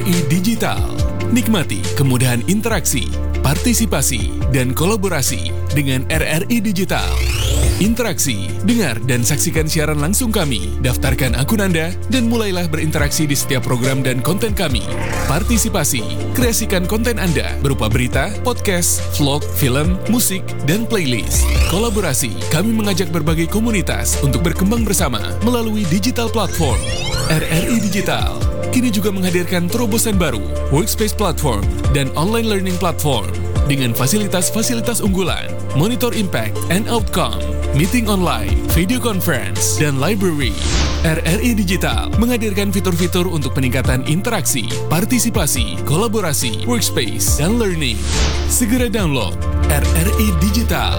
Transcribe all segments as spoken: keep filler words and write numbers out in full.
I Digital. Nikmati kemudahan interaksi, partisipasi, dan kolaborasi dengan R R I Digital. Interaksi, dengar dan saksikan siaran langsung kami, daftarkan akun Anda, dan mulailah berinteraksi di setiap program dan konten kami. Partisipasi, kreasikan konten Anda berupa berita, podcast, vlog, film, musik, dan playlist. Kolaborasi, kami mengajak berbagai komunitas untuk berkembang bersama melalui digital platform. R R I Digital kini juga menghadirkan terobosan baru, workspace platform, dan online learning platform dengan fasilitas-fasilitas unggulan, monitor impact and outcome, meeting online, video conference, dan library. R R I Digital menghadirkan fitur-fitur untuk peningkatan interaksi, partisipasi, kolaborasi, workspace, dan learning. Segera download R R I Digital.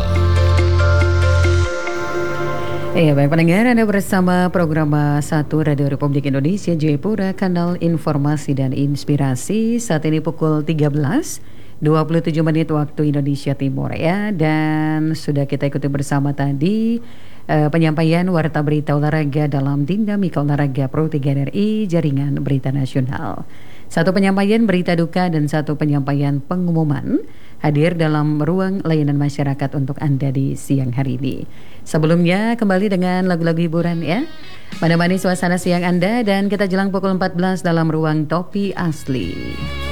Iya, baik pendengar, Anda bersama program satu Radio Republik Indonesia Jayapura, kanal informasi dan inspirasi. Saat ini pukul tiga belas dua puluh tujuh menit waktu Indonesia Timur ya. Dan sudah kita ikuti bersama tadi uh, penyampaian warta berita olahraga dalam Dinamika Olahraga Pro tiga R I Jaringan Berita Nasional. Satu penyampaian berita duka dan satu penyampaian pengumuman hadir dalam ruang layanan masyarakat untuk Anda di siang hari ini. Sebelumnya kembali dengan lagu-lagu hiburan ya. Menemani suasana siang Anda dan kita jelang pukul empat belas dalam ruang Topi Asli.